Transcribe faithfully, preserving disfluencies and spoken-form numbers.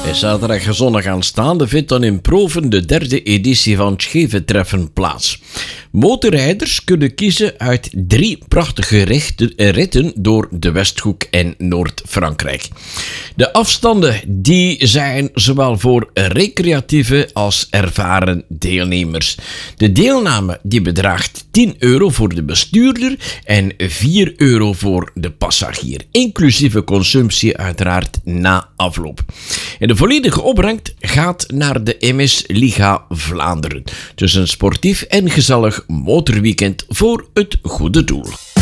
Zaterdag en zondag aanstaande vindt dan in Proven de derde editie van het Scheven-treffen plaats. Motorrijders kunnen kiezen uit drie prachtige richten, ritten door de Westhoek en Noord-Frankrijk. De afstanden die zijn zowel voor recreatieve als ervaren deelnemers. De deelname die bedraagt tien euro voor de bestuurder en vier euro voor de passagier, inclusieve consumptie uiteraard na afloop. En de volledige opbrengst gaat naar de M S Liga Vlaanderen. Dus een sportief en gezellig motorweekend voor het goede doel.